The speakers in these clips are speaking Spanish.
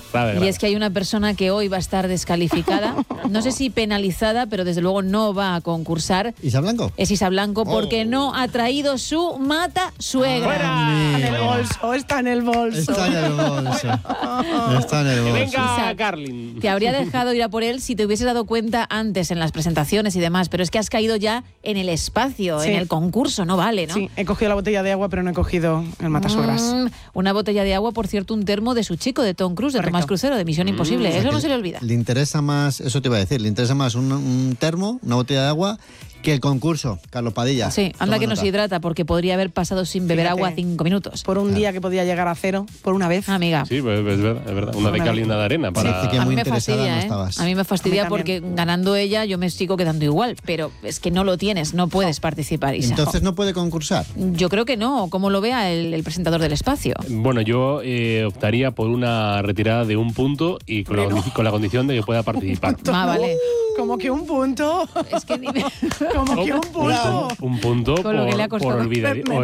Y es que hay una persona que hoy va a estar descalificada, no sé si penalizada, pero desde luego no va a concursar. ¿Isa Blanco? Es Isa Blanco porque no ha traído su mata suegra. Está en el bolso, está en el bolso. Está en el bolso. Está en el bolso. Isa, Carlin. Te habría dejado ir a por él si te hubieses dado cuenta antes en las presentaciones y demás, pero es que has caído ya en el espacio, en el concurso, no vale, ¿no? Sí, he cogido la botella de agua, pero no he cogido el matasuegras. Una botella de agua, por cierto, un termo de su chico, de Tom Cruise, de Tomás Crucero, de Misión Imposible. Eso no se le olvida. Le interesa más, eso te iba a decir, le interesa más un termo, una botella de agua, que el concurso, Carlos Padilla. Sí, anda que nos hidrata, porque podría haber pasado sin beber agua 5 minutos. Por un día que podía llegar a 0, por una vez. Amiga. Sí, pues es verdad. Una de cal y una de arena. Para... A mí me fastidia, A mí me fastidia porque ganando ella yo me sigo quedando igual, pero es que no lo tienes, no puedes participar, Isa. Entonces no puede concursar. Yo creo que no, como lo vea el presentador del espacio. Bueno, yo optaría por una retirada de un punto y con la condición de que pueda participar. Vale. Como que un punto. Es que como que un punto. Un punto con lo que le ha por costado.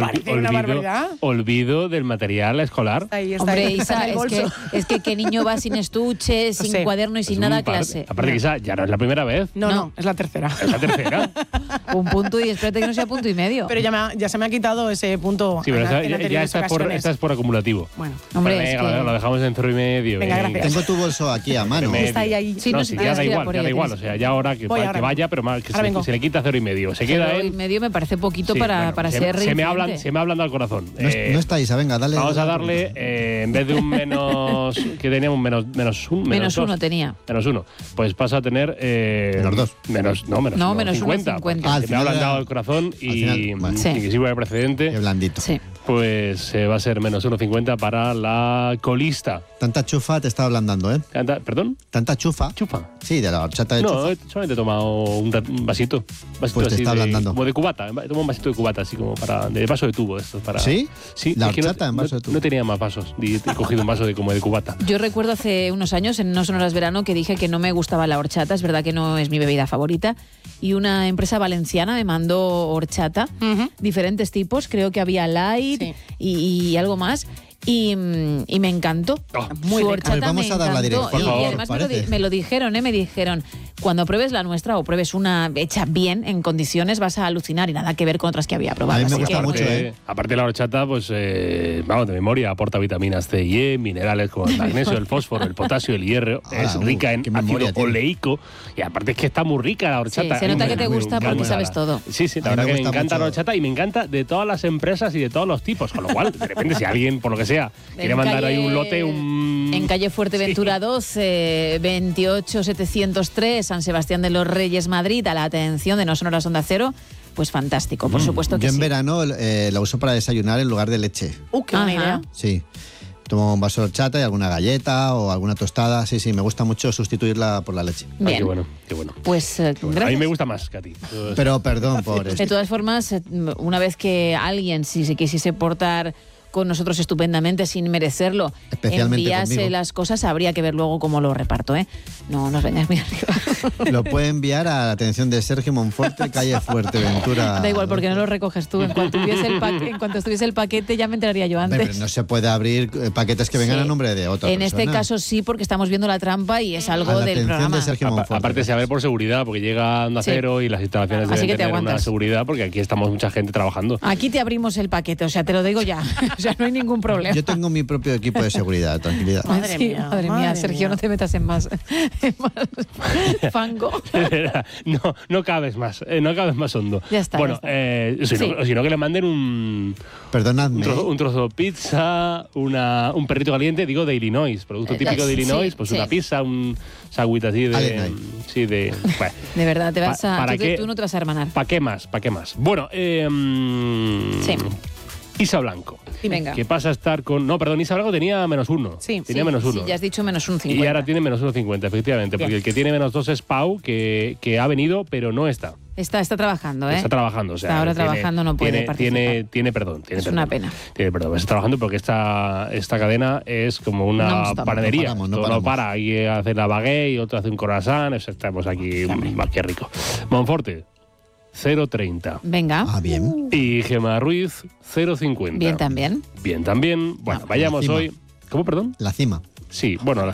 olvido del material escolar. Hombre, Isa, es que qué niño va sin estuche, sin cuaderno y sin nada a clase. Aparte que Isa, ya no es la primera vez. No, es la tercera. Es la tercera. Un punto y espérate que no sea punto y medio. Pero ya se me ha quitado ese punto. Sí, pero ya esta es por acumulativo. Bueno, hombre, venga, es que... lo dejamos en 0,5. Venga, gracias. Tengo tu bolso aquí a mano. Está ahí. Sí, no, ya da igual. O sea, ya ahora que vaya, pero se le quita 0,5. Se queda en 0,5 me parece poquito para ser se me hablando al corazón. No está Isa, venga, dale. Vamos a darle, en vez de un menos, que teníamos menos uno tenía. Menos 1. Pues pasa a tener... menos 2. menos 50. Me ha ablandado el corazón y que sirva de precedente. Qué blandito. Sí. Pues va a ser menos 1,50 para la colista. Tanta chufa te está ablandando, ¿eh? ¿Perdón? Tanta chufa. ¿Chufa? Sí, de la horchata de chufa. No, solamente he tomado un vasito. Pues te está ablandando. Como de cubata. He tomado un vasito de cubata, así como de vaso de tubo. Esto, para, ¿Sí? Sí. La horchata en vaso de tubo. No tenía más vasos. He cogido un vaso como de cubata. Yo recuerdo hace unos años, en No Sonoras Verano, que dije que no me gustaba la horchata. Es verdad que no es mi bebida favorita. Y una empresa valenciana me mandó horchata. Diferentes tipos. Creo que había light y algo más. Y me encantó. Muy Su rica. horchata Vamos a dar la dirección. Y además me lo dijeron, me dijeron, cuando pruebes la nuestra o pruebes una hecha bien, en condiciones, vas a alucinar y nada que ver con otras que había probado. A mí me Así gusta mucho, Aparte la horchata, pues, vamos, de memoria, aporta vitaminas C y E, minerales como el magnesio, el fósforo, el potasio, el hierro. Es rica en ácido oleico. Y aparte es que está muy rica la horchata. Sí, se nota que te gusta porque sabes todo. Sí, la verdad que me encanta la horchata y me encanta de todas las empresas y de todos los tipos. Con lo cual, de repente, si alguien, por lo que sea, quiere mandar ahí un lote, En calle Fuerteventura 12, 28703, San Sebastián de los Reyes, Madrid, a la atención de No Sonoras Onda Cero, pues fantástico, por supuesto que yo sí. en verano la uso para desayunar en lugar de leche. Qué buena idea. Sí. Tomo un vaso de horchata y alguna galleta o alguna tostada. Sí, me gusta mucho sustituirla por la leche. Bien. Qué bueno. Pues gracias. A mí me gusta más que a ti. Pero perdón por esto. De todas formas, una vez que alguien, si se quisiese portar con nosotros estupendamente sin merecerlo, enviase las cosas, habría que ver luego cómo lo reparto, ¿eh? No nos vengas muy arriba. Lo puede enviar a la atención de Sergio Monforte, calle Fuerteventura. Da igual, porque no lo recoges tú. En cuanto estuviese el paquete, ya me enteraría yo antes. Pero no se puede abrir paquetes que vengan a nombre de otra persona. En este caso sí, porque estamos viendo la trampa y es algo del programa. De Sergio Monforte. Aparte, saber por seguridad, porque llega a Onda Cero y las instalaciones deben tener una seguridad, porque aquí estamos mucha gente trabajando. Aquí te abrimos el paquete, o sea, te lo digo ya. O sea, no hay ningún problema. Yo tengo mi propio equipo de seguridad, tranquilidad. Madre mía, Sergio, no te metas en más fango. No cabes más, hondo. Ya está. Bueno, sino que le manden un trozo de pizza, un perrito caliente, digo, de Illinois, producto típico de Illinois, pues una pizza, un sagüita así de... Sí, de... Bueno, de verdad, te vas a... Tú no te vas a hermanar. ¿Para qué más? Bueno, Isa Blanco. Sí, venga. Que pasa a estar con... No, perdón, Isa Blanco tenía menos 1. Sí, tenía menos 1. Sí, ya has dicho menos 1,50. Y ahora tiene menos 1,50, efectivamente. Bien. Porque el que tiene menos 2 es Pau, que ha venido, pero no está. Está trabajando, ¿eh? Está trabajando, o sea... Está ahora trabajando, no puede participar. Tiene perdón. Es una pena. Tiene perdón. Está trabajando porque esta cadena es como una panadería. No para. Ahí hace la baguette y otro hace un croissant. Estamos aquí, más que rico. Monforte. 0,30. Venga. Bien. Y Gemma Ruiz, 0,50. Bien también. Bien también. Bueno, vayamos hoy... ¿Cómo, perdón? La cima. Sí, bueno,